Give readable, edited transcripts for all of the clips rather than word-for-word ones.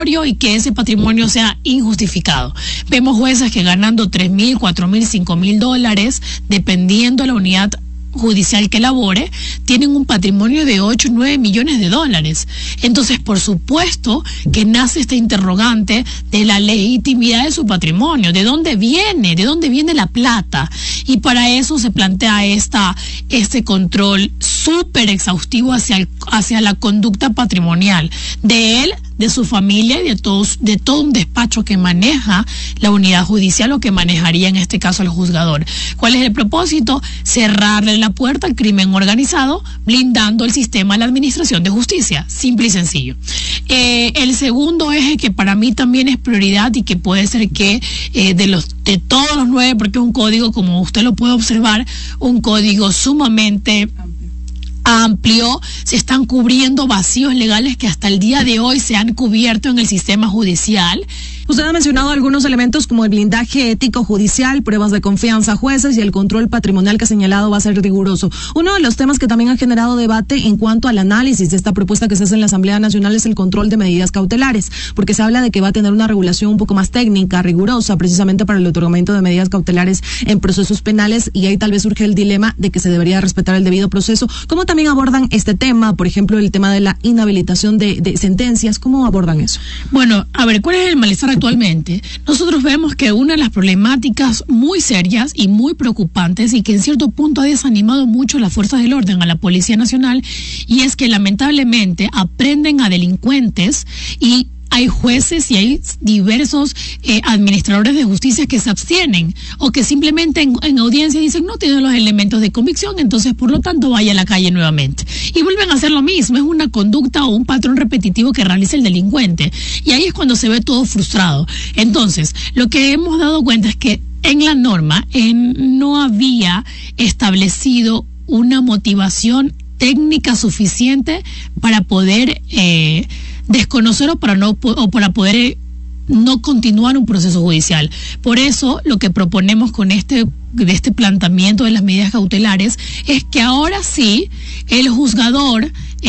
y que ese patrimonio sea injustificado. Vemos jueces que ganando $3,000, $4,000, $5,000, dependiendo de la unidad judicial que elabore, tienen un patrimonio de 8, 9 millones de dólares. Entonces, por supuesto que nace esta interrogante de la legitimidad de su patrimonio, de dónde viene la plata, y para eso se plantea este control súper exhaustivo hacia la conducta patrimonial de él, de su familia y de todo un despacho que maneja la unidad judicial o que manejaría en este caso el juzgador. ¿Cuál es el propósito? Cerrarle la puerta al crimen organizado, blindando el sistema de la administración de justicia, simple y sencillo. El segundo eje, que para mí también es prioridad y que puede ser que de todos los 9, porque es un código, como usted lo puede observar, un código sumamente amplio, se están cubriendo vacíos legales que hasta el día de hoy se han cubierto en el sistema judicial. Usted ha mencionado algunos elementos como el blindaje ético judicial, pruebas de confianza a jueces y el control patrimonial que ha señalado va a ser riguroso. Uno de los temas que también ha generado debate en cuanto al análisis de esta propuesta que se hace en la Asamblea Nacional es el control de medidas cautelares, porque se habla de que va a tener una regulación un poco más técnica, rigurosa, precisamente para el otorgamiento de medidas cautelares en procesos penales, y ahí tal vez surge el dilema de que se debería respetar el debido proceso. ¿Cómo también abordan este tema? Por ejemplo, el tema de la inhabilitación de sentencias, ¿cómo abordan eso? Bueno, a ver, ¿cuál es el malestar actualmente? Nosotros vemos que una de las problemáticas muy serias y muy preocupantes, y que en cierto punto ha desanimado mucho a las fuerzas del orden, a la Policía Nacional, y es que lamentablemente aprenden a delincuentes, y hay jueces y hay diversos administradores de justicia que se abstienen o que simplemente en audiencia dicen no tienen los elementos de convicción, entonces por lo tanto vaya a la calle nuevamente. Y vuelven a hacer lo mismo, es una conducta o un patrón repetitivo que realiza el delincuente. Y ahí es cuando se ve todo frustrado. Entonces, lo que hemos dado cuenta es que en la norma no había establecido una motivación técnica suficiente para poder desconocer o para poder no continuar un proceso judicial. Por eso lo que proponemos con este planteamiento de las medidas cautelares es que ahora sí el juzgador,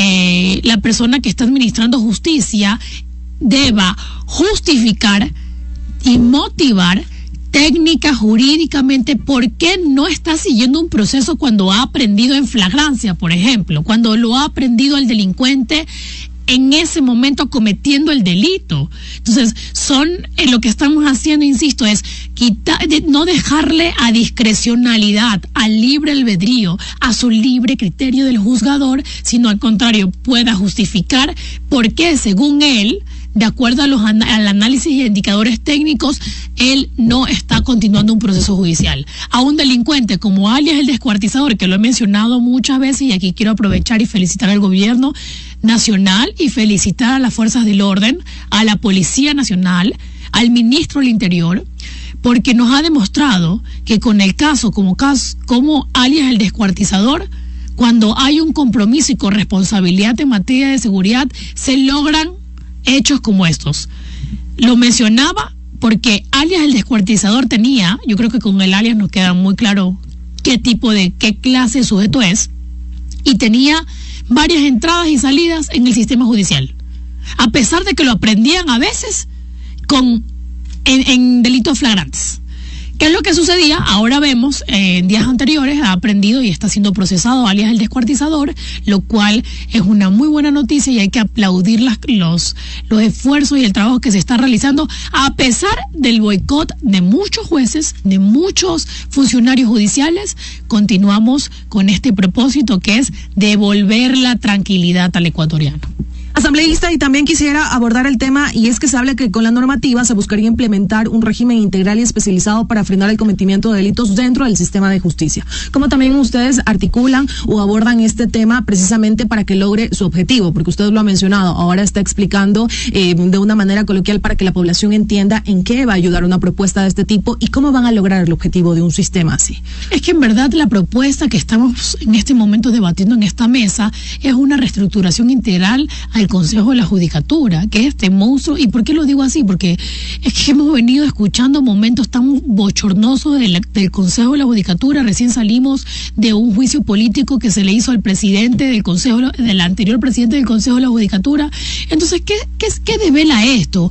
la persona que está administrando justicia, deba justificar y motivar técnica, jurídicamente, por qué no está siguiendo un proceso cuando ha aprendido en flagrancia, por ejemplo, cuando lo ha aprendido el delincuente en ese momento cometiendo el delito. Entonces, lo que estamos haciendo, insisto, es no dejarle a discrecionalidad, al libre albedrío, a su libre criterio del juzgador, sino al contrario, pueda justificar por qué, según él, de acuerdo al análisis y indicadores técnicos, él no está continuando un proceso judicial. A un delincuente como alias el descuartizador, que lo he mencionado muchas veces, y aquí quiero aprovechar y felicitar al gobierno nacional y felicitar a las fuerzas del orden, a la Policía Nacional, al ministro del Interior, porque nos ha demostrado que con el caso como alias el descuartizador, cuando hay un compromiso y corresponsabilidad en materia de seguridad, se logran hechos como estos. Lo mencionaba porque alias el descuartizador tenía, yo creo que con el alias nos queda muy claro qué clase de sujeto es, y tenía varias entradas y salidas en el sistema judicial, a pesar de que lo aprendían a veces en delitos flagrantes. ¿Qué es lo que sucedía? Ahora vemos, en días anteriores ha aprendido y está siendo procesado alias el descuartizador, lo cual es una muy buena noticia, y hay que aplaudir los esfuerzos y el trabajo que se está realizando, a pesar del boicot de muchos jueces, de muchos funcionarios judiciales. Continuamos con este propósito, que es devolver la tranquilidad al ecuatoriano. Asambleísta, y también quisiera abordar el tema, y es que se habla que con la normativa se buscaría implementar un régimen integral y especializado para frenar el cometimiento de delitos dentro del sistema de justicia. ¿Cómo también ustedes articulan o abordan este tema precisamente para que logre su objetivo? Porque usted lo ha mencionado, ahora está explicando de una manera coloquial para que la población entienda en qué va a ayudar una propuesta de este tipo y cómo van a lograr el objetivo de un sistema así. Es que en verdad la propuesta que estamos en este momento debatiendo en esta mesa es una reestructuración integral a al Consejo de la Judicatura, que es este monstruo. ¿Y por qué lo digo así? Porque es que hemos venido escuchando momentos tan bochornosos del Consejo de la Judicatura. Recién salimos de un juicio político que se le hizo al presidente del anterior presidente del Consejo de la Judicatura. Entonces, ¿qué devela esto?